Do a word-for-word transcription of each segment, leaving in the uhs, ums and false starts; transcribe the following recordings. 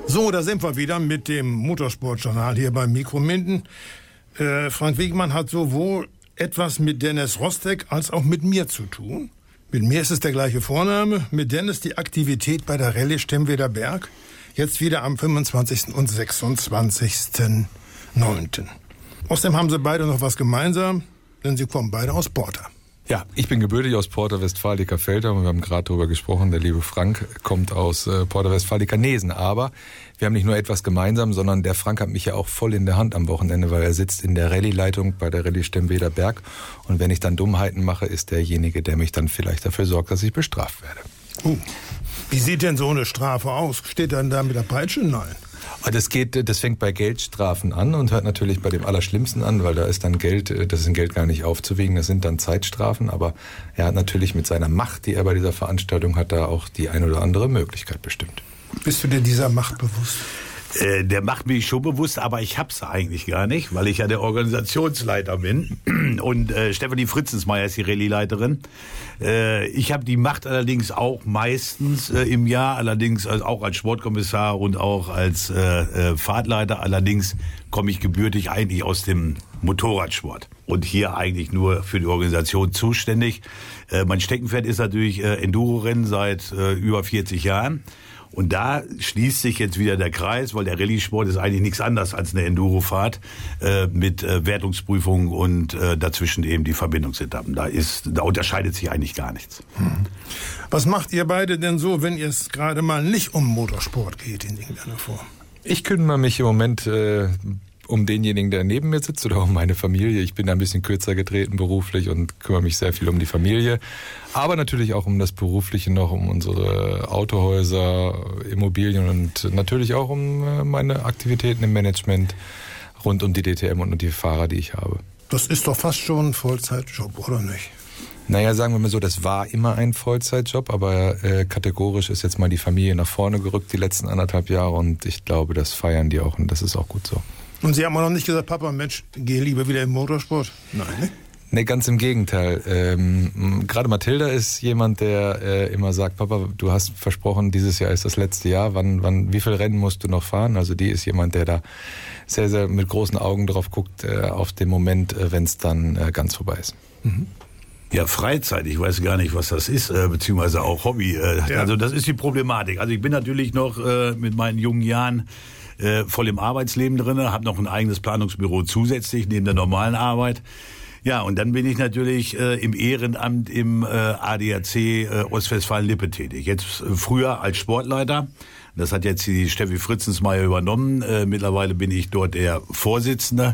So, da sind wir wieder mit dem Motorsportjournal hier beim Mikro Minden. Äh, Frank Wiegmann hat sowohl etwas mit Dennis Rostek als auch mit mir zu tun. Mit mir ist es der gleiche Vorname, mit Dennis die Aktivität bei der Rallye Stemweder Berg. Jetzt wieder am fünfundzwanzigsten und sechsundzwanzigsten neunten Außerdem haben sie beide noch was gemeinsam, denn sie kommen beide aus Porta. Ja, ich bin gebürtig aus Porta Westfalica Velter und wir haben gerade darüber gesprochen, der liebe Frank kommt aus äh, Porta Westfalica Nesen. Aber wir haben nicht nur etwas gemeinsam, sondern der Frank hat mich ja auch voll in der Hand am Wochenende, weil er sitzt in der Rallye-Leitung bei der Rallye Stemweder Berg. Und wenn ich dann Dummheiten mache, ist derjenige, der mich dann vielleicht dafür sorgt, dass ich bestraft werde. Uh, wie sieht denn so eine Strafe aus? Steht dann da mit der Peitsche? Nein. Das geht, das fängt bei Geldstrafen an und hört natürlich bei dem Allerschlimmsten an, weil da ist dann Geld, das ist in Geld gar nicht aufzuwiegen, das sind dann Zeitstrafen, aber er hat natürlich mit seiner Macht, die er bei dieser Veranstaltung hat, da auch die ein oder andere Möglichkeit bestimmt. Bist du dir dieser Macht bewusst? Äh, der Macht bin ich schon bewusst, aber ich hab's eigentlich gar nicht, weil ich ja der Organisationsleiter bin und äh, Stefanie Fritzensmeier ist die Rallye-Leiterin. Äh, ich habe die Macht allerdings auch meistens äh, im Jahr, allerdings also auch als Sportkommissar und auch als äh, äh, Fahrtleiter, allerdings komme ich gebürtig eigentlich aus dem Motorradsport und hier eigentlich nur für die Organisation zuständig. Äh, mein Steckenpferd ist natürlich äh, Enduro-Rennen seit äh, über vierzig Jahren. Und da schließt sich jetzt wieder der Kreis, weil der Rallye-Sport ist eigentlich nichts anderes als eine Enduro-Fahrt äh, mit äh, Wertungsprüfung und äh, dazwischen eben die Verbindungsetappen. Da ist, da unterscheidet sich eigentlich gar nichts. Hm. Was macht ihr beide denn so, wenn es gerade mal nicht um Motorsport geht in irgendeiner Form? Ich kümmere mich im Moment äh, um denjenigen, der neben mir sitzt oder um meine Familie. Ich bin da ein bisschen kürzer getreten beruflich und kümmere mich sehr viel um die Familie. Aber natürlich auch um das Berufliche noch, um unsere Autohäuser, Immobilien und natürlich auch um meine Aktivitäten im Management rund um die D T M und die Fahrer, die ich habe. Das ist doch fast schon ein Vollzeitjob, oder nicht? Naja, sagen wir mal so, das war immer ein Vollzeitjob, aber äh, kategorisch ist jetzt mal die Familie nach vorne gerückt die letzten anderthalb Jahre und ich glaube, das feiern die auch und das ist auch gut so. Und Sie haben auch noch nicht gesagt, Papa, Mensch, geh lieber wieder im Motorsport? Nein, ne? Nee, ganz im Gegenteil. Ähm, gerade Mathilda ist jemand, der äh, immer sagt, Papa, du hast versprochen, dieses Jahr ist das letzte Jahr. Wann, wann, wie viel Rennen musst du noch fahren? Also die ist jemand, der da sehr, sehr mit großen Augen drauf guckt, äh, auf den Moment, äh, wenn es dann äh, ganz vorbei ist. Mhm. Ja, Freizeit, ich weiß gar nicht, was das ist, äh, beziehungsweise auch Hobby. Äh, ja. Also das ist die Problematik. Also ich bin natürlich noch äh, mit meinen jungen Jahren äh, voll im Arbeitsleben drin, habe noch ein eigenes Planungsbüro zusätzlich neben der normalen Arbeit. Ja, und dann bin ich natürlich äh, im Ehrenamt im äh, A D A C äh, Ostwestfalen-Lippe tätig. Jetzt äh, früher als Sportleiter. Das hat jetzt die Steffi Fritzensmeier übernommen. Äh, mittlerweile bin ich dort der Vorsitzende.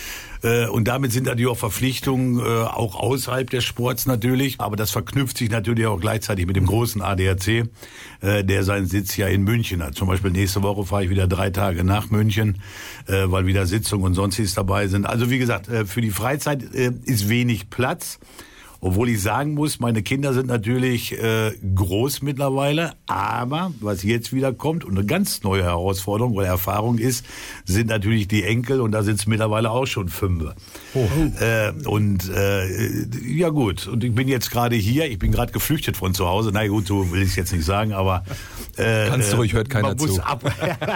Äh, und damit sind natürlich auch Verpflichtungen, äh, auch außerhalb des Sports natürlich. Aber das verknüpft sich natürlich auch gleichzeitig mit dem großen A D A C, äh, der seinen Sitz ja in München hat. Zum Beispiel nächste Woche fahre ich wieder drei Tage nach München, äh, weil wieder Sitzungen und sonstiges dabei sind. Also wie gesagt, äh, für die Freizeit äh, ist wenig Platz. Obwohl ich sagen muss, meine Kinder sind natürlich äh, groß mittlerweile, aber was jetzt wieder kommt und eine ganz neue Herausforderung oder Erfahrung ist, sind natürlich die Enkel und da sind es mittlerweile auch schon fünf. Oh. Äh, und äh, ja gut, und ich bin jetzt gerade hier, ich bin gerade geflüchtet von zu Hause, na gut, so will ich es jetzt nicht sagen, aber äh, kannst du ruhig, hört keiner man muss zu. Ab,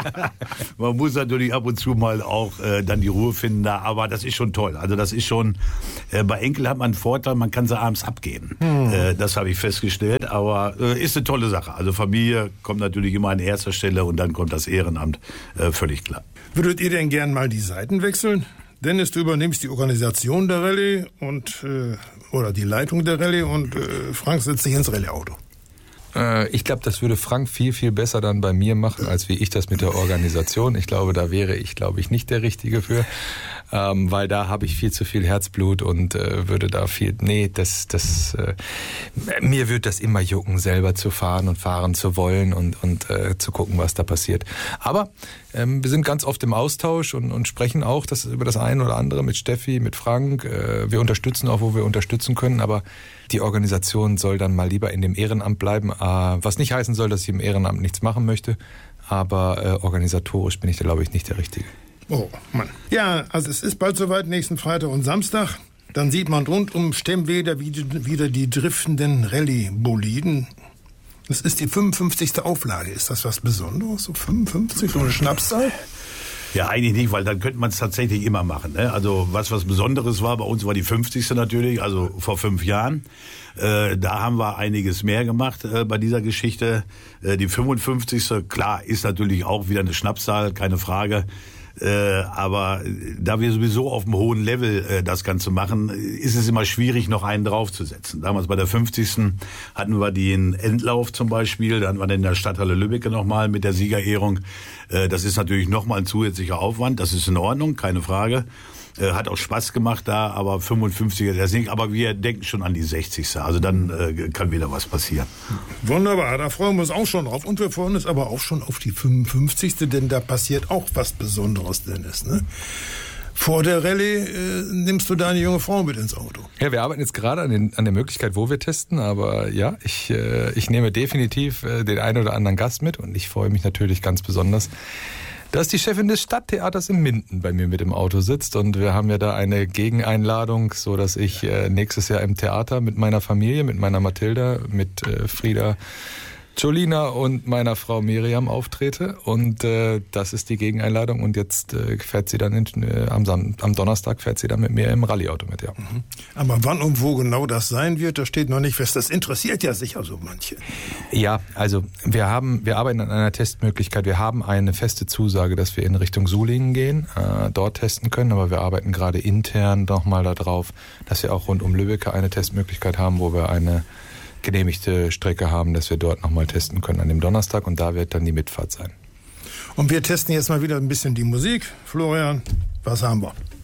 man muss natürlich ab und zu mal auch äh, dann die Ruhe finden da, aber das ist schon toll. Also das ist schon, äh, bei Enkel hat man einen Vorteil, man kann sie abends abgeben. Hm. Äh, das habe ich festgestellt, aber äh, ist eine tolle Sache. Also Familie kommt natürlich immer an erster Stelle und dann kommt das Ehrenamt, äh, völlig klar. Würdet ihr denn gern mal die Seiten wechseln? Dennis, du übernimmst die Organisation der Rallye und äh, oder die Leitung der Rallye und äh, Frank setzt sich ins Rallye-Auto. Äh, ich glaube, das würde Frank viel, viel besser dann bei mir machen, als wie ich das mit der Organisation. Ich glaube, da wäre ich, glaube ich, nicht der Richtige für. Ähm, weil da habe ich viel zu viel Herzblut und äh, würde da viel, nee, das, das, äh, mir wird das immer jucken, selber zu fahren und fahren zu wollen und, und äh, zu gucken, was da passiert. Aber ähm, wir sind ganz oft im Austausch und, und sprechen auch das, über das eine oder andere mit Steffi, mit Frank. Äh, wir unterstützen auch, wo wir unterstützen können, aber die Organisation soll dann mal lieber in dem Ehrenamt bleiben, äh, was nicht heißen soll, dass ich im Ehrenamt nichts machen möchte, aber äh, organisatorisch bin ich da, glaube ich, nicht der Richtige. Oh, Mann. Ja, also es ist bald soweit, nächsten Freitag und Samstag. Dann sieht man rund um Stemweder wieder die driftenden Rallye-Boliden. Das ist die fünfundfünfzigste Auflage. Ist das was Besonderes? So fünfundfünfzig, so eine Schnapszahl? Ja, eigentlich nicht, weil dann könnte man es tatsächlich immer machen. Ne? Also was was Besonderes war, bei uns war die fünfzigste natürlich, also vor fünf Jahren. Äh, da haben wir einiges mehr gemacht äh, bei dieser Geschichte. Äh, die fünfundfünfzigste, klar, ist natürlich auch wieder eine Schnapszahl, keine Frage. Äh, aber da wir sowieso auf einem hohen Level äh, das Ganze machen, ist es immer schwierig, noch einen draufzusetzen. Damals bei der fünfzigsten hatten wir den Endlauf zum Beispiel, dann waren wir in der Stadthalle Lübbecke nochmal mit der Siegerehrung. Äh, das ist natürlich nochmal ein zusätzlicher Aufwand, das ist in Ordnung, keine Frage. Äh, hat auch Spaß gemacht da, aber fünfundfünfziger ist nicht. Aber wir denken schon an die sechzigste. Also dann äh, kann wieder was passieren. Wunderbar, da freuen wir uns auch schon drauf. Und wir freuen uns aber auch schon auf die fünfundfünfzigste, denn da passiert auch was Besonderes, Dennis. Ne? Vor der Rallye äh, nimmst du deine junge Frau mit ins Auto. Ja, wir arbeiten jetzt gerade an, den, an der Möglichkeit, wo wir testen. Aber ja, ich, äh, ich nehme definitiv äh, den einen oder anderen Gast mit. Und ich freue mich natürlich ganz besonders, dass die Chefin des Stadttheaters in Minden bei mir mit im Auto sitzt, und wir haben ja da eine Gegeneinladung, so dass ich äh, nächstes Jahr im Theater mit meiner Familie, mit meiner Mathilda, mit äh, Frieda, Jolina und meiner Frau Miriam auftrete, und äh, das ist die Gegeneinladung, und jetzt äh, fährt sie dann in, äh, am, Sam- am Donnerstag fährt sie dann mit mir im Rallyeauto mit, ja. Mhm. Aber wann und wo genau das sein wird, das steht noch nicht fest. Das interessiert ja sicher so manche. Ja, also wir haben, wir arbeiten an einer Testmöglichkeit. Wir haben eine feste Zusage, dass wir in Richtung Sulingen gehen, äh, dort testen können, aber wir arbeiten gerade intern nochmal darauf, dass wir auch rund um Lübbecke eine Testmöglichkeit haben, wo wir eine genehmigte Strecke haben, dass wir dort nochmal testen können an dem Donnerstag, und da wird dann die Mitfahrt sein. Und wir testen jetzt mal wieder ein bisschen die Musik. Florian, was haben wir?